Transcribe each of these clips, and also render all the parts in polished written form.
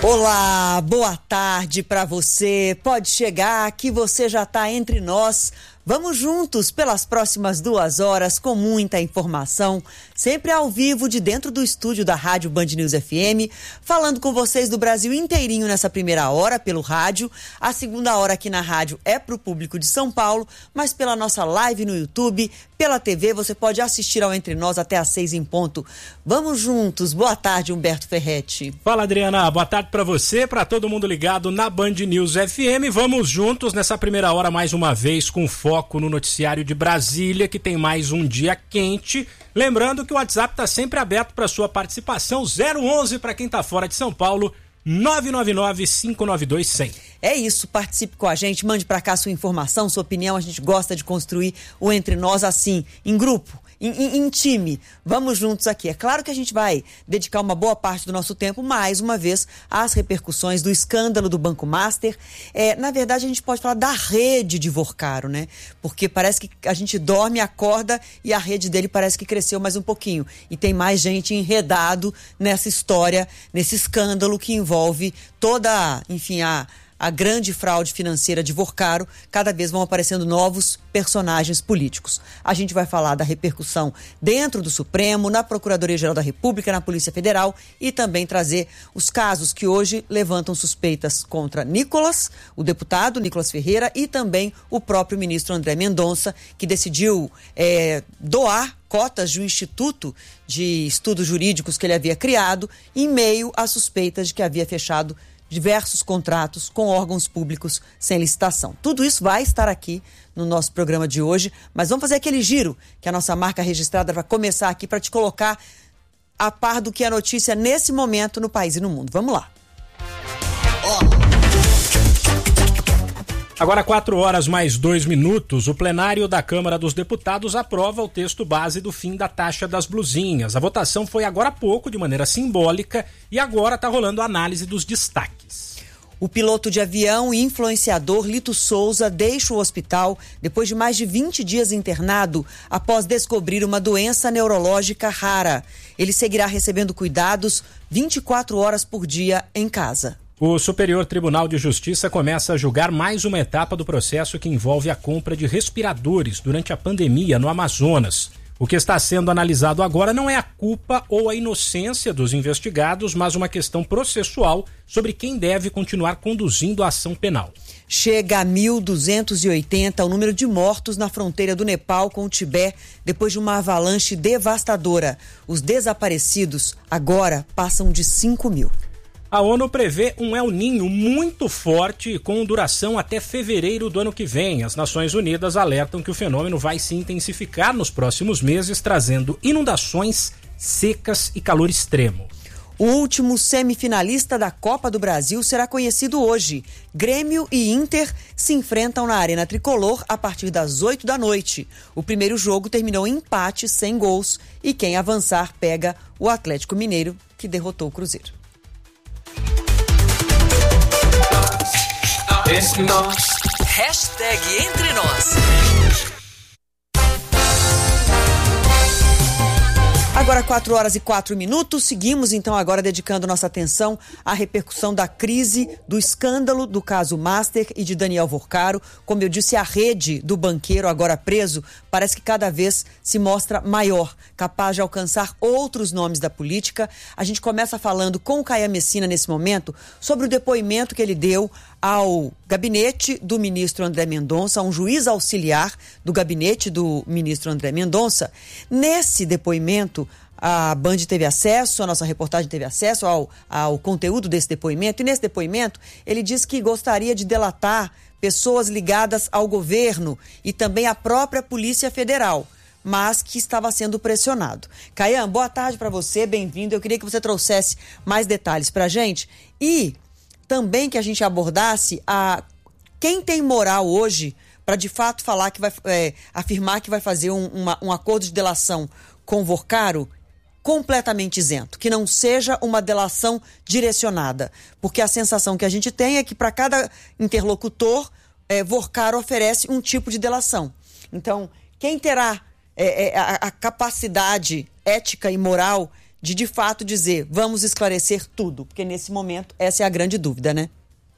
Olá, boa tarde para você. Pode chegar que você já está entre nós. Vamos juntos pelas próximas 2 horas com muita informação, sempre ao vivo de dentro do estúdio da Rádio Band News FM, falando com vocês do Brasil inteirinho nessa primeira hora pelo rádio. A segunda hora aqui na rádio é para o público de São Paulo, mas pela nossa live no YouTube, pela TV, você pode assistir ao Entre Nós até às 6 em ponto. Vamos juntos. Boa tarde, Humberto Ferretti. Fala, Adriana. Boa tarde para você, para todo mundo ligado na Band News FM. Vamos juntos nessa primeira hora mais uma vez com foco no noticiário de Brasília, que tem mais um dia quente. Lembrando que o WhatsApp está sempre aberto para sua participação, 011 para quem está fora de São Paulo, 999-592-100. É isso, participe com a gente, mande para cá sua informação, sua opinião. A gente gosta de construir o Entre Nós assim, em grupo, em time. Vamos juntos aqui. É claro que a gente vai dedicar uma boa parte do nosso tempo, mais uma vez, às repercussões do escândalo do Banco Master. Na verdade, a gente pode falar da rede de Vorcaro, né? Porque parece que a gente dorme, acorda e a rede dele parece que cresceu mais um pouquinho. E tem mais gente enredado nessa história, nesse escândalo que envolve toda, enfim, a grande fraude financeira de Vorcaro. Cada vez vão aparecendo novos personagens políticos. A gente vai falar da repercussão dentro do Supremo, na Procuradoria-Geral da República, na Polícia Federal e também trazer os casos que hoje levantam suspeitas contra o deputado Nicolas Ferreira e também o próprio ministro André Mendonça, que decidiu doar cotas de um instituto de estudos jurídicos que ele havia criado em meio às suspeitas de que havia fechado diversos contratos com órgãos públicos sem licitação. Tudo isso vai estar aqui no nosso programa de hoje, mas vamos fazer aquele giro que a nossa marca registrada vai começar aqui para te colocar a par do que é notícia nesse momento no país e no mundo. Vamos lá. Agora 4 horas mais 2 minutos, o plenário da Câmara dos Deputados aprova o texto base do fim da taxa das blusinhas. A votação foi agora há pouco, de maneira simbólica, e agora está rolando a análise dos destaques. O piloto de avião e influenciador Lito Souza deixa o hospital depois de mais de 20 dias internado após descobrir uma doença neurológica rara. Ele seguirá recebendo cuidados 24 horas por dia em casa. O Superior Tribunal de Justiça começa a julgar mais uma etapa do processo que envolve a compra de respiradores durante a pandemia no Amazonas. O que está sendo analisado agora não é a culpa ou a inocência dos investigados, mas uma questão processual sobre quem deve continuar conduzindo a ação penal. Chega a 1.280 o número de mortos na fronteira do Nepal com o Tibete depois de uma avalanche devastadora. Os desaparecidos agora passam de 5.000. A ONU prevê um El Niño muito forte com duração até fevereiro do ano que vem. As Nações Unidas alertam que o fenômeno vai se intensificar nos próximos meses, trazendo inundações, secas e calor extremo. O último semifinalista da Copa do Brasil será conhecido hoje. Grêmio e Inter se enfrentam na Arena Tricolor a partir das 8 da noite. O primeiro jogo terminou em empate, sem gols, e quem avançar pega o Atlético Mineiro, que derrotou o Cruzeiro. Hashtag Entre Nós. Agora 4 horas e 4 minutos, seguimos então agora dedicando nossa atenção à repercussão da crise, do escândalo do caso Master e de Daniel Vorcaro. Como eu disse, a rede do banqueiro agora preso parece que cada vez se mostra maior, capaz de alcançar outros nomes da política. A gente começa falando com o Caia Messina nesse momento sobre o depoimento que ele deu ao gabinete do ministro André Mendonça, a um juiz auxiliar do gabinete do ministro André Mendonça. Nesse depoimento, a Band teve acesso, a nossa reportagem teve acesso ao conteúdo desse depoimento, e nesse depoimento ele diz que gostaria de delatar pessoas ligadas ao governo e também à própria Polícia Federal, mas que estava sendo pressionado. Caian, boa tarde para você, bem-vindo. Eu queria que você trouxesse mais detalhes para a gente e também que a gente abordasse quem tem moral hoje para de fato falar que vai afirmar que vai fazer um acordo de delação com Vorcaro completamente isento, que não seja uma delação direcionada, porque a sensação que a gente tem é que para cada interlocutor Vorcaro oferece um tipo de delação. Então, quem terá a capacidade ética e moral de fato dizer, vamos esclarecer tudo? Porque nesse momento essa é a grande dúvida, né?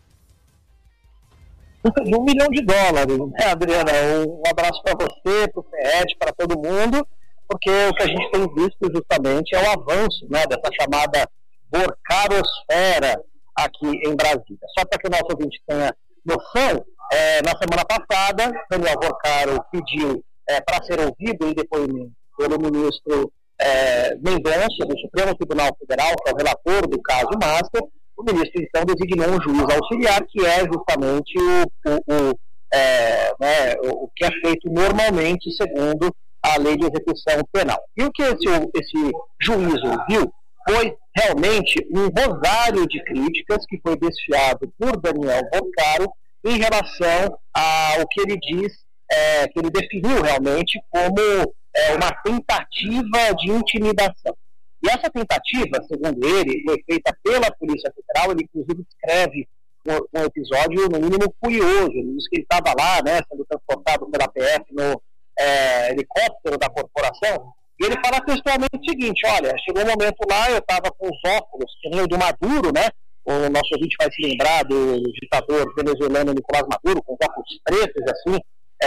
$1 milhão, né, Adriana? Um abraço para você, para o FED, para todo mundo, porque o que a gente tem visto justamente é o avanço, né, dessa chamada Vorcarosfera aqui em Brasília. Só para que o nosso ouvinte tenha noção, na semana passada, Daniel Vorcaro pediu para ser ouvido em depoimento pelo ministro Mendonça, do Supremo Tribunal Federal, que é o relator do caso Master. O ministro, então, designou um juiz auxiliar, que é justamente o que é feito normalmente segundo a lei de execução penal. E o que esse juiz ouviu foi realmente um rosário de críticas que foi desfiado por Daniel Vorcaro em relação ao que ele diz, que ele definiu realmente como uma tentativa de intimidação. E essa tentativa, segundo ele, foi feita pela Polícia Federal. Ele, inclusive, descreve um episódio, no mínimo, curioso. Ele diz que ele estava lá, né, sendo transportado pela PF no helicóptero da corporação, e ele fala textualmente o seguinte: olha, chegou um momento lá, eu estava com os óculos, que nem o do Maduro, né? O nosso ouvinte vai se lembrar do ditador venezuelano Nicolás Maduro, com óculos pretos, assim,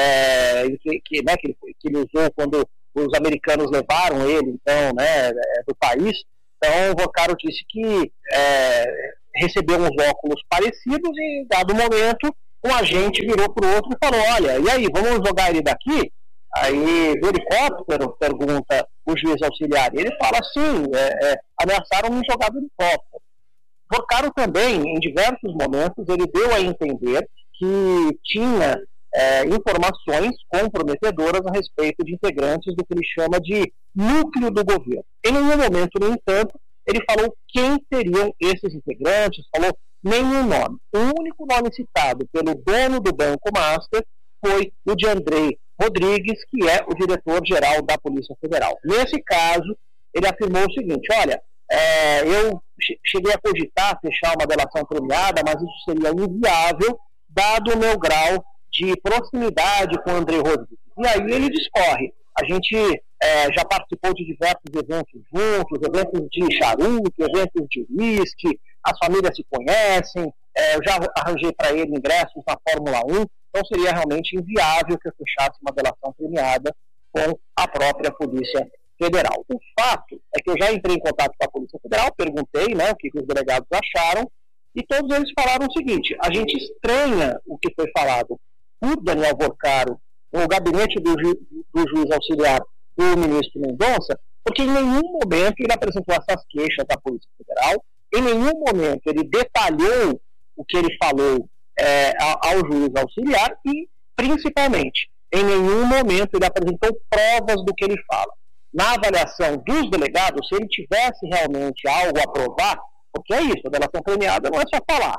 que ele usou quando os americanos levaram ele, então, né, do país. Então, o Vorcaro disse que recebeu uns óculos parecidos e, em dado momento, um agente virou para o outro e falou: olha, e aí, vamos jogar ele daqui? Aí, do helicóptero, pergunta o juiz auxiliar. E ele fala: sim, ameaçaram me jogar do helicóptero. Vorcaro também, em diversos momentos, ele deu a entender que tinha informações comprometedoras a respeito de integrantes do que ele chama de núcleo do governo. Em nenhum momento, no entanto, ele falou quem seriam esses integrantes, falou nenhum nome. O único nome citado pelo dono do Banco Master foi o de Andrei Rodrigues, que é o diretor-geral da Polícia Federal. Nesse caso, ele afirmou o seguinte: olha, eu cheguei a cogitar fechar uma delação premiada, mas isso seria inviável, dado o meu grau de proximidade com o Andrei Rodrigues. E aí ele discorre: a gente já participou de diversos eventos juntos, eventos de charuto, eventos de uísque, as famílias se conhecem, eu já arranjei para ele ingressos na Fórmula 1, então seria realmente inviável que eu fechasse uma delação premiada com a própria Polícia Federal. O fato é que eu já entrei em contato com a Polícia Federal, perguntei, né, o que os delegados acharam, e todos eles falaram o seguinte: a gente estranha o que foi falado por Daniel Vorcaro no gabinete do juiz auxiliar do ministro Mendonça, porque em nenhum momento ele apresentou essas queixas à Polícia Federal, em nenhum momento ele detalhou o que ele falou ao juiz auxiliar e, principalmente, em nenhum momento ele apresentou provas do que ele fala. Na avaliação dos delegados, se ele tivesse realmente algo a provar, porque é isso, a delação premiada não é só falar,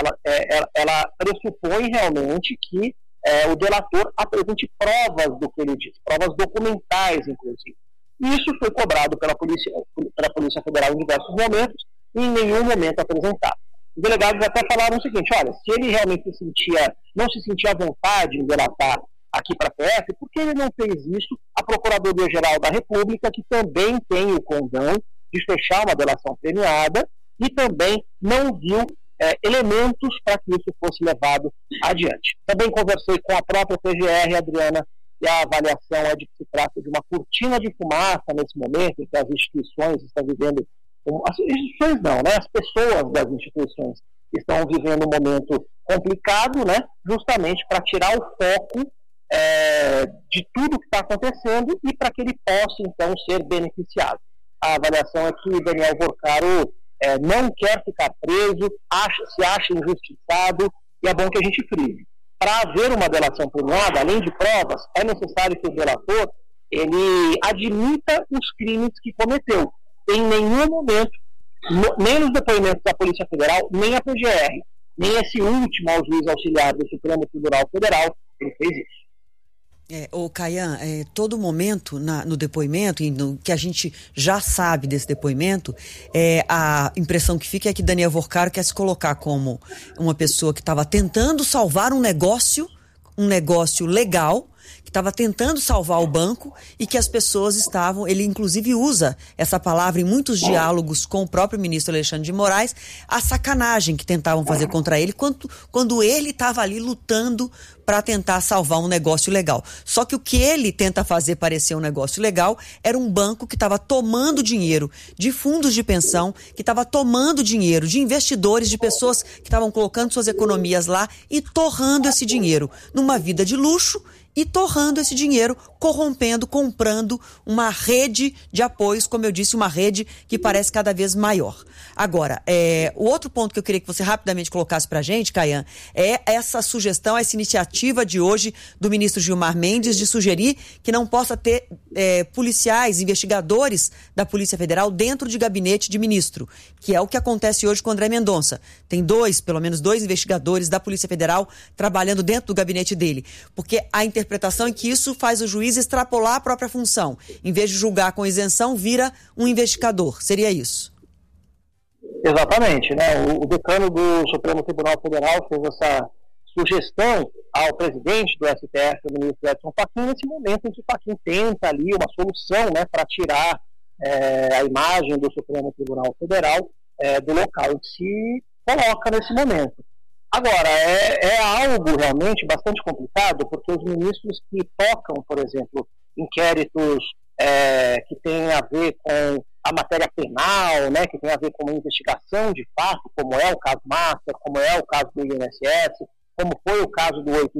ela pressupõe realmente que o delator apresente provas do que ele diz, provas documentais, inclusive. Isso foi cobrado pela Polícia Federal em diversos momentos e em nenhum momento apresentado. Os delegados até falaram o seguinte: olha, se ele realmente não se sentia à vontade em delatar aqui para a PF, por que ele não fez isso à Procuradoria-Geral da República, que também tem o condão de fechar uma delação premiada e também não viu elementos para que isso fosse levado adiante. Também conversei com a própria PGR, Adriana, e a avaliação é de que se trata de uma cortina de fumaça nesse momento em que as instituições estão vivendo, as instituições não, né? As pessoas das instituições estão vivendo um momento complicado, né? Justamente para tirar o foco de tudo que está acontecendo e para que ele possa, então, ser beneficiado. A avaliação é que Daniel Vorcaro não quer ficar preso, se acha injustiçado, e é bom que a gente frise. Para haver uma delação premiada, além de provas, é necessário que o delator ele admita os crimes que cometeu. Em nenhum momento, nem nos depoimentos da Polícia Federal, nem a PGR, nem esse último ao juiz auxiliar do Supremo Tribunal Federal, ele fez isso. Caian, todo momento no depoimento, e no que a gente já sabe desse depoimento, a impressão que fica é que Daniel Vorcaro quer se colocar como uma pessoa que estava tentando salvar um negócio legal, que estava tentando salvar o banco e que as pessoas estavam... Ele, inclusive, usa essa palavra em muitos diálogos com o próprio ministro Alexandre de Moraes, a sacanagem que tentavam fazer contra ele quando ele estava ali lutando para tentar salvar um negócio legal. Só que o que ele tenta fazer parecer um negócio legal era um banco que estava tomando dinheiro de fundos de pensão, que estava tomando dinheiro de investidores, de pessoas que estavam colocando suas economias lá e torrando esse dinheiro numa vida de luxo e torrando esse dinheiro, corrompendo, comprando uma rede de apoios, como eu disse, uma rede que parece cada vez maior. Agora, o outro ponto que eu queria que você rapidamente colocasse para a gente, Caian, é essa sugestão, essa iniciativa de hoje do ministro Gilmar Mendes de sugerir que não possa ter policiais, investigadores da Polícia Federal dentro de gabinete de ministro, que é o que acontece hoje com o André Mendonça. Tem pelo menos dois investigadores da Polícia Federal trabalhando dentro do gabinete dele, porque a interpretação é que isso faz o juiz extrapolar a própria função. Em vez de julgar com isenção, vira um investigador. Seria isso? Exatamente, né? O decano do Supremo Tribunal Federal fez essa sugestão ao presidente do STF, o ministro Edson Fachin, nesse momento em que o Fachin tenta ali uma solução, né, para tirar a imagem do Supremo Tribunal Federal do local em que se coloca nesse momento. Agora, é algo realmente bastante complicado, porque os ministros que tocam, por exemplo, inquéritos que têm a ver com a matéria penal, né, que tem a ver com uma investigação de fato, como é o caso Master, como é o caso do INSS, como foi o caso do 8